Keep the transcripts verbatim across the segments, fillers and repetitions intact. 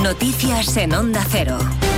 Noticias en Onda Cero.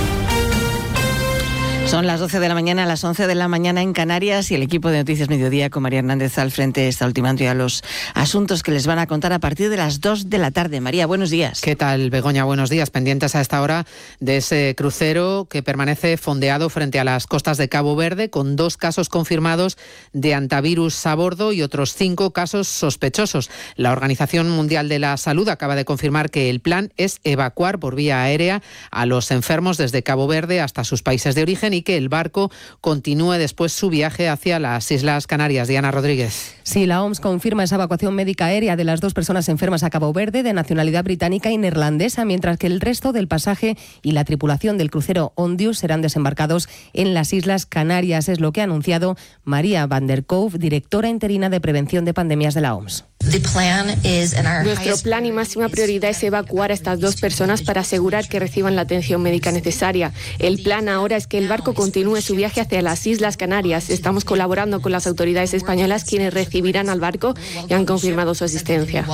Son las doce de la mañana, a las once de la mañana en Canarias, y el equipo de Noticias Mediodía con María Hernández al frente está ultimando ya los asuntos que les van a contar a partir de las dos de la tarde. María, buenos días. ¿Qué tal, Begoña? Buenos días. Pendientes a esta hora de ese crucero que permanece fondeado frente a las costas de Cabo Verde, con dos casos confirmados de hantavirus a bordo y otros cinco casos sospechosos. La Organización Mundial de la Salud acaba de confirmar que el plan es evacuar por vía aérea a los enfermos desde Cabo Verde hasta sus países de origen y que el barco continúe después su viaje hacia las Islas Canarias. Diana Rodríguez. Sí, la O M S confirma esa evacuación médica aérea de las dos personas enfermas a Cabo Verde, de nacionalidad británica y neerlandesa, mientras que el resto del pasaje y la tripulación del crucero Ondius serán desembarcados en las Islas Canarias. Es lo que ha anunciado María van der Kouw, directora interina de Prevención de Pandemias de la O M S. Nuestro plan y máxima prioridad es evacuar a estas dos personas para asegurar que reciban la atención médica necesaria. El plan ahora es que el barco continúe su viaje hacia las Islas Canarias. Estamos colaborando con las autoridades españolas, quienes recibirán al barco y han confirmado su asistencia.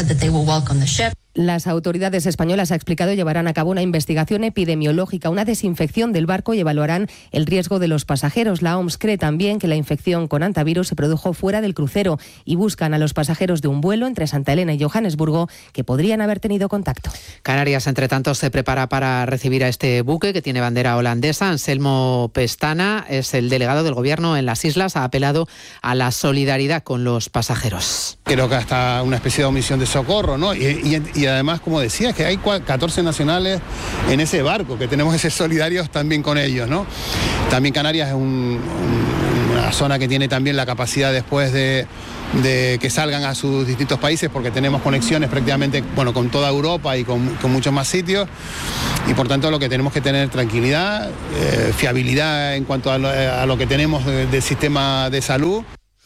Las autoridades españolas, ha explicado, llevarán a cabo una investigación epidemiológica, una desinfección del barco y evaluarán el riesgo de los pasajeros. La O M S cree también que la infección con hantavirus se produjo fuera del crucero y buscan a los pasajeros de un vuelo entre Santa Elena y Johannesburgo que podrían haber tenido contacto. Canarias, entre tanto, se prepara para recibir a este buque que tiene bandera holandesa. Anselmo Pestana es el delegado del Gobierno en las islas. Ha apelado a la solidaridad con los pasajeros. Creo que hasta una especie de omisión de socorro, ¿no? Y, y, y además, como decía, que hay catorce nacionales en ese barco, que tenemos que ser solidarios también con ellos, ¿no? También Canarias es un, un, una zona que tiene también la capacidad después de, de que salgan a sus distintos países, porque tenemos conexiones prácticamente, bueno, con toda Europa y con, con muchos más sitios, y por tanto lo que tenemos que tener tranquilidad, eh, fiabilidad en cuanto a lo, a lo que tenemos de, del sistema de salud.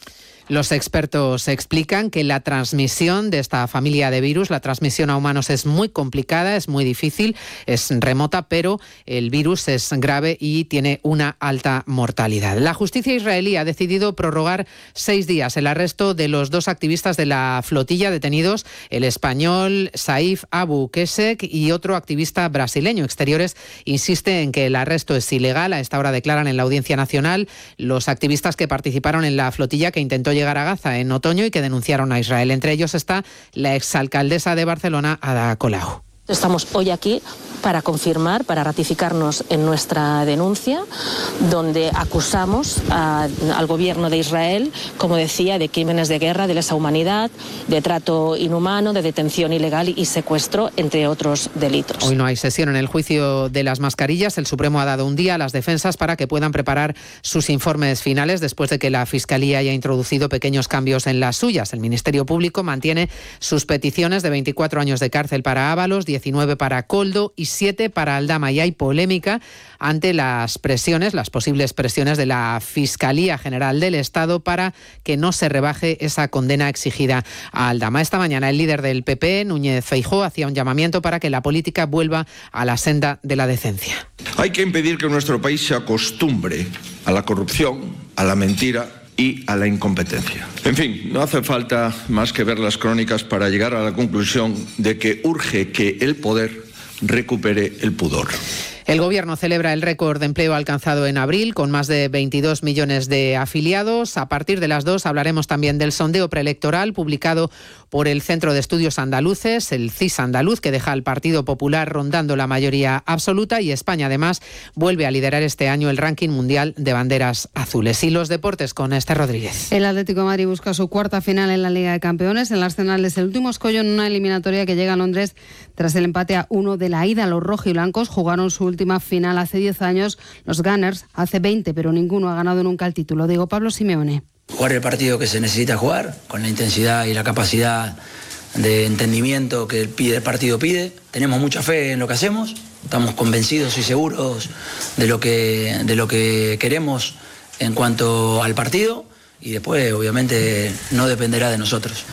Los expertos explican que la transmisión de esta familia de virus, la transmisión a humanos, es muy complicada, es muy difícil, es remota, pero el virus es grave y tiene una alta mortalidad. La justicia israelí ha decidido prorrogar seis días el arresto de los dos activistas de la flotilla detenidos, el español Saif Abu Kesek y otro activista brasileño. Exteriores insiste en que el arresto es ilegal. A esta hora declaran en la Audiencia Nacional los activistas que participaron en la flotilla que intentó llegar a Gaza en otoño y que denunciaron a Israel. Entre ellos está la exalcaldesa de Barcelona, Ada Colau. Estamos hoy aquí para confirmar, para ratificarnos en nuestra denuncia, donde acusamos a, al gobierno de Israel, como decía, de crímenes de guerra, de lesa humanidad, de trato inhumano, de detención ilegal y secuestro, entre otros delitos. Hoy no hay sesión en el juicio de las mascarillas. El Supremo ha dado un día a las defensas para que puedan preparar sus informes finales después de que la Fiscalía haya introducido pequeños cambios en las suyas. El Ministerio Público mantiene sus peticiones de veinticuatro años de cárcel para Ábalos, diecinueve para Koldo y siete para Aldama. Y hay polémica ante las presiones, las posibles presiones de la Fiscalía General del Estado para que no se rebaje esa condena exigida a Aldama. Esta mañana el líder del P P, Núñez Feijóo, hacía un llamamiento para que la política vuelva a la senda de la decencia. Hay que impedir que nuestro país se acostumbre a la corrupción, a la mentira y a la incompetencia. En fin, no hace falta más que ver las crónicas para llegar a la conclusión de que urge que el poder recupere el pudor. El Gobierno celebra el récord de empleo alcanzado en abril, con más de veintidós millones de afiliados. A partir de las dos hablaremos también del sondeo preelectoral publicado por el Centro de Estudios Andaluces, el C I S andaluz, que deja al Partido Popular rondando la mayoría absoluta, y España además vuelve a liderar este año el ranking mundial de banderas azules. Y los deportes con Esther Rodríguez. El Atlético de Madrid busca su cuarta final en la Liga de Campeones. El Arsenal es el último escollo en una eliminatoria que llega a Londres tras el empate a uno de la ida. Los rojiblancos jugaron su última final hace diez años, los Gunners hace veinte, pero ninguno ha ganado nunca el título. Digo, Pablo Simeone. Jugar el partido que se necesita jugar, con la intensidad y la capacidad de entendimiento que el partido pide. Tenemos mucha fe en lo que hacemos, estamos convencidos y seguros de lo que, de lo que queremos en cuanto al partido, y después obviamente no dependerá de nosotros.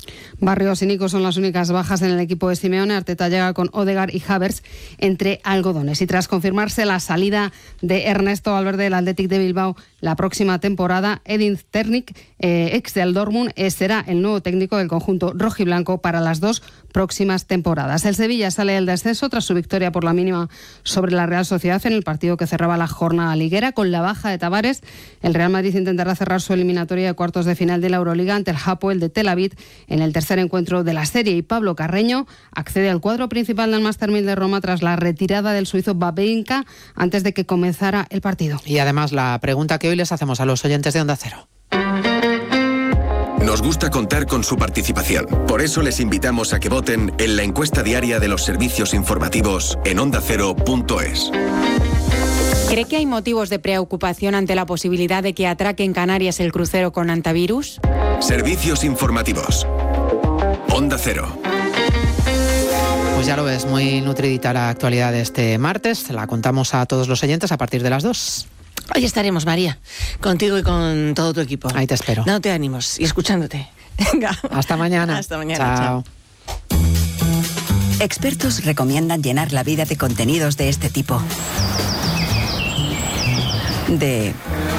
Barrios y Nico son las únicas bajas en el equipo de Simeone. Arteta llega con Odegaard y Havertz entre algodones. Y tras confirmarse la salida de Ernesto Valverde del Athletic de Bilbao la próxima temporada, Edin Terzic, eh, ex del Dortmund, eh, será el nuevo técnico del conjunto rojiblanco para las dos próximas temporadas. El Sevilla sale del descenso tras su victoria por la mínima sobre la Real Sociedad en el partido que cerraba la jornada liguera. Con la baja de Tavares, el Real Madrid intentará cerrar su eliminatoria de cuartos de final de la Euroliga ante el Hapoel de Tel Aviv en el tercer encuentro de la serie. Y Pablo Carreño accede al cuadro principal del Master mil de Roma tras la retirada del suizo Babinka antes de que comenzara el partido. Y además la pregunta que hoy les hacemos a los oyentes de Onda Cero. Nos gusta contar con su participación. Por eso les invitamos a que voten en la encuesta diaria de los servicios informativos en onda cero punto es. ¿Cree que hay motivos de preocupación ante la posibilidad de que atraque en Canarias el crucero con antivirus? Servicios informativos. Onda Cero. Pues ya lo ves, muy nutridita la actualidad de este martes. La contamos a todos los oyentes a partir de las dos. Hoy estaremos, María, contigo y con todo tu equipo. Ahí te espero. Dándote ánimos y escuchándote. Venga. Hasta mañana. Hasta mañana. Chao. Expertos recomiendan llenar la vida de contenidos de este tipo. De...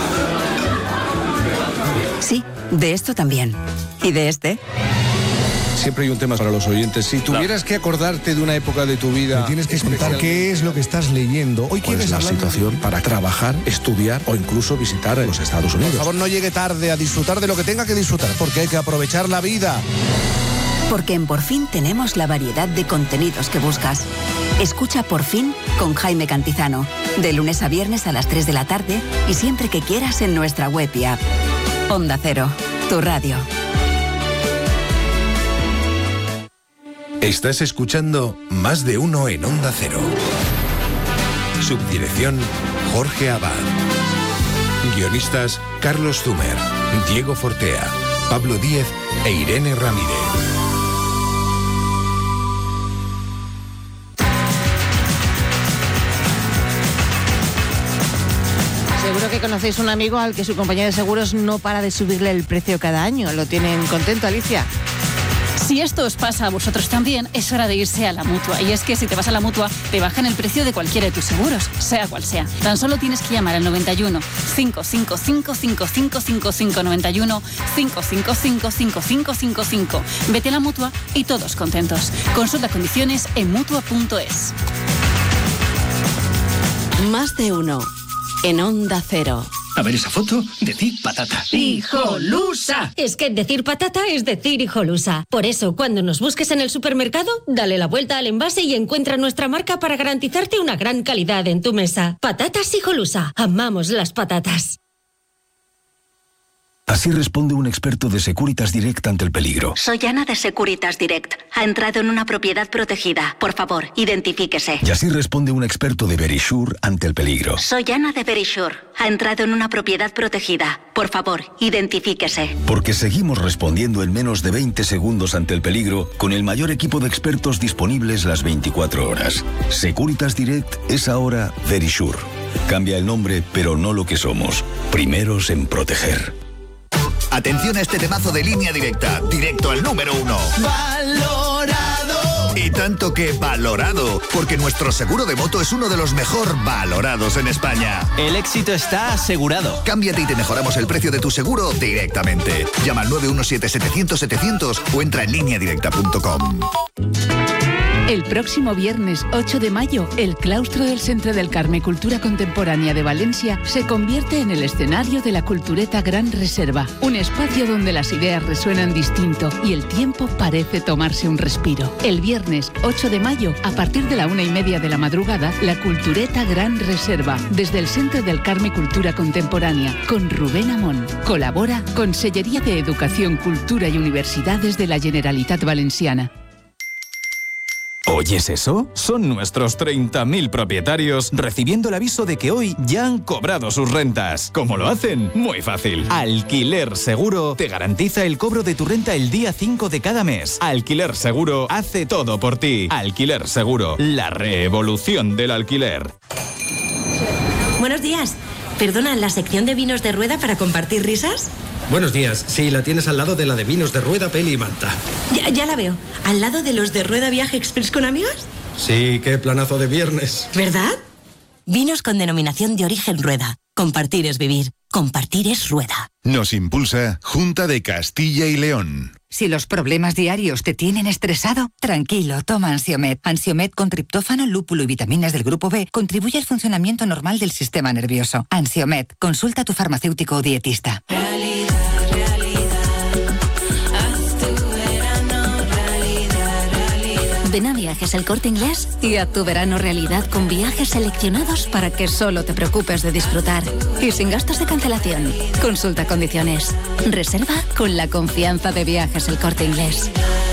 Sí, de esto también. ¿Y de este? Siempre hay un tema para los oyentes. Si tuvieras que acordarte de una época de tu vida... Me tienes que contar qué es lo que estás leyendo. Hoy ¿Cuál es la situación para trabajar, estudiar o incluso visitar los Estados Unidos? Por favor, no llegue tarde a disfrutar de lo que tenga que disfrutar, porque hay que aprovechar la vida. Porque en Por Fin tenemos la variedad de contenidos que buscas. Escucha Por Fin con Jaime Cantizano, de lunes a viernes a las tres de la tarde y siempre que quieras en nuestra web y app. Onda Cero, tu radio. Estás escuchando Más de Uno en Onda Cero. Subdirección Jorge Abad. Guionistas Carlos Zumer, Diego Fortea, Pablo Díez e Irene Ramírez. Seguro que conocéis un amigo al que su compañía de seguros no para de subirle el precio cada año. ¿Lo tienen contento, Alicia? Si esto os pasa a vosotros también, es hora de irse a la Mutua. Y es que si te vas a la Mutua, te bajan el precio de cualquiera de tus seguros, sea cual sea. Tan solo tienes que llamar al noventa y uno, cinco cinco cinco, cinco cinco cinco cinco, noventa y uno, cinco cinco cinco, cinco cinco cinco cinco. Vete a la Mutua y todos contentos. Consulta condiciones en mutua punto es. Más de uno en Onda Cero. A ver esa foto, decir patata. ¡Hijolusa! Es que decir patata es decir hijolusa. Por eso, cuando nos busques en el supermercado, dale la vuelta al envase y encuentra nuestra marca para garantizarte una gran calidad en tu mesa. Patatas Hijolusa. Amamos las patatas. Así responde un experto de Securitas Direct ante el peligro. Soy Ana de Securitas Direct. Ha entrado en una propiedad protegida. Por favor, identifíquese. Y así responde un experto de Verisure ante el peligro. Soy Ana de Verisure. Ha entrado en una propiedad protegida. Por favor, identifíquese. Porque seguimos respondiendo en menos de veinte segundos ante el peligro con el mayor equipo de expertos disponibles las veinticuatro horas. Securitas Direct es ahora Verisure. Cambia el nombre, pero no lo que somos. Primeros en proteger. Atención a este temazo de Línea Directa, directo al número uno. ¡Valorado! Y tanto que valorado, porque nuestro seguro de moto es uno de los mejor valorados en España. El éxito está asegurado. Cámbiate y te mejoramos el precio de tu seguro directamente. Llama al nueve uno siete, setecientos, setecientos o entra en línea directa punto com. El próximo viernes ocho de mayo, el claustro del Centre del Carme Cultura Contemporánea de Valencia se convierte en el escenario de la Cultureta Gran Reserva, un espacio donde las ideas resuenan distinto y el tiempo parece tomarse un respiro. El viernes ocho de mayo, a partir de la una y media de la madrugada, la Cultureta Gran Reserva, desde el Centre del Carme Cultura Contemporánea, con Rubén Amón. Colabora Consellería de Educación, Cultura y Universidades de la Generalitat Valenciana. ¿Oyes eso? Son nuestros treinta mil propietarios recibiendo el aviso de que hoy ya han cobrado sus rentas. ¿Cómo lo hacen? Muy fácil. Alquiler Seguro te garantiza el cobro de tu renta el día cinco de cada mes. Alquiler Seguro hace todo por ti. Alquiler Seguro, la revolución del alquiler. Buenos días. Perdona, ¿la sección de vinos de rueda para compartir risas? Buenos días. Sí, la tienes al lado de la de vinos de rueda, peli y manta. Ya, ya la veo. ¿Al lado de los de rueda viaje express con amigas? Sí, qué planazo de viernes. ¿Verdad? Vinos con denominación de origen rueda. Compartir es vivir. Compartir es rueda. Nos impulsa Junta de Castilla y León. Si los problemas diarios te tienen estresado, tranquilo, toma Ansiomed. Ansiomed con triptófano, lúpulo y vitaminas del grupo B contribuye al funcionamiento normal del sistema nervioso. Ansiomed, consulta a tu farmacéutico o dietista. Realidad, realidad, haz tu verano, realidad, realidad. Ven a Viajes El Corte Inglés y haz tu verano realidad con viajes seleccionados para que solo te preocupes de disfrutar y sin gastos de cancelación. Consulta condiciones. Reserva con la confianza de Viajes El Corte Inglés.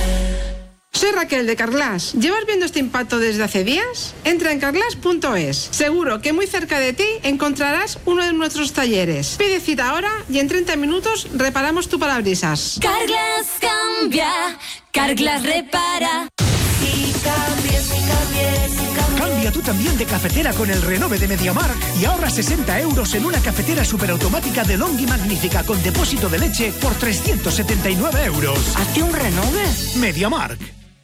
Soy Raquel de Carglass. ¿Llevas viendo este impacto desde hace días? Entra en carglass punto es. Seguro que muy cerca de ti encontrarás uno de nuestros talleres. Pide cita ahora y en treinta minutos reparamos tu parabrisas. Carglass cambia, Carglass repara. Si cambies, si cambies, si cambies. Cambia tú también de cafetera con el Renove de MediaMarkt y ahorra sesenta euros en una cafetera superautomática de Long y Magnífica con depósito de leche por trescientos setenta y nueve euros. ¿Hazte un Renove? MediaMarkt.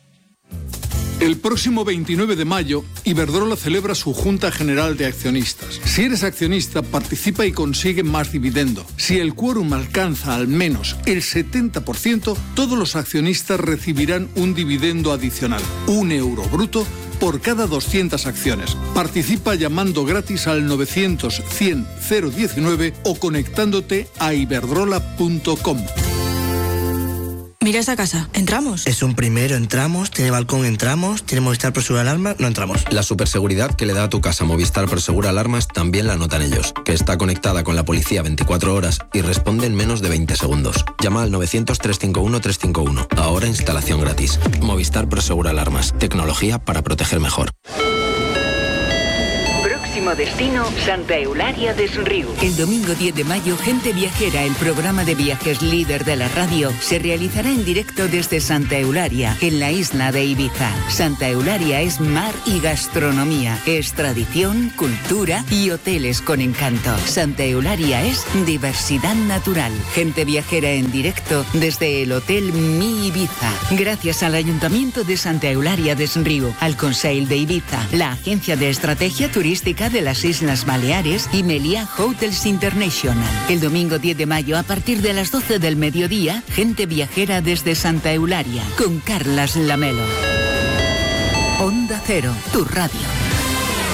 El próximo veintinueve de mayo, Iberdrola celebra su Junta General de Accionistas. Si eres accionista, participa y consigue más dividendo. Si el quórum alcanza al menos el setenta por ciento, todos los accionistas recibirán un dividendo adicional, un euro bruto, por cada doscientas acciones. Participa llamando gratis al novecientos cien cero diecinueve o conectándote a iberdrola punto com. Mira esa casa, ¿entramos? Es un primero, entramos, tiene balcón, entramos, tiene Movistar Prosegur Alarmas, no entramos. La superseguridad que le da a tu casa Movistar Prosegur Alarmas también la notan ellos, que está conectada con la policía veinticuatro horas y responde en menos de veinte segundos. Llama al novecientos, trescientos cincuenta y uno, trescientos cincuenta y uno. Ahora instalación gratis. Movistar Prosegur Alarmas. Tecnología para proteger mejor. Próximo destino, Santa Eulalia des Riu. El domingo diez de mayo, Gente Viajera, el programa de viajes líder de la radio, se realizará en directo desde Santa Eulalia, en la isla de Ibiza. Santa Eulalia es mar y gastronomía, es tradición, cultura y hoteles con encanto. Santa Eulalia es diversidad natural. Gente Viajera en directo desde el Hotel Mi Ibiza. Gracias al Ayuntamiento de Santa Eulalia des Riu, al Consell de Ibiza, la Agencia de Estrategia Turística de las Islas Baleares y Meliá Hotels International. El domingo diez de mayo, a partir de las doce del mediodía, Gente Viajera desde Santa Eulalia, con Carlas Lamelo. Onda Cero, tu radio.